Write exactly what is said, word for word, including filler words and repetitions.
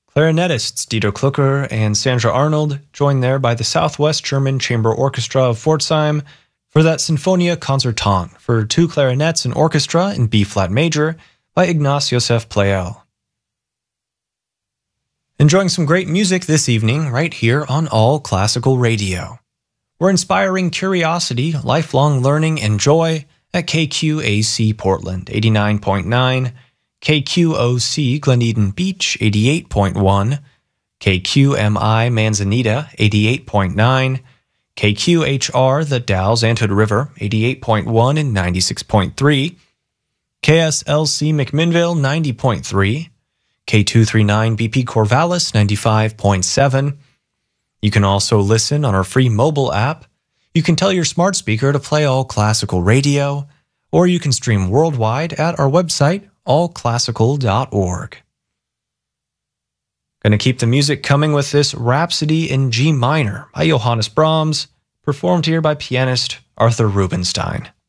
Clarinetists Dieter Klucker and Sandra Arnold, joined there by the Southwest German Chamber Orchestra of Pforzheim for that Sinfonia Concertante for two clarinets and orchestra in B-flat major by Ignaz Josef Pleyel. Enjoying some great music this evening right here on All Classical Radio. We're inspiring curiosity, lifelong learning, and joy at K Q A C Portland eighty-nine point nine, K Q O C Glen Eden Beach eighty-eight point one, K Q M I Manzanita eighty-eight point nine, K Q H R The Dalles Anthood River eighty-eight point one and ninety-six point three, K S L C McMinnville ninety point three, K two thirty-nine B P Corvallis ninety-five point seven. You can also listen on our free mobile app. You can tell your smart speaker to play All Classical Radio, or you can stream worldwide at our website, all classical dot org. Going to keep the music coming with this Rhapsody in G minor by Johannes Brahms, performed here by pianist Arthur Rubinstein.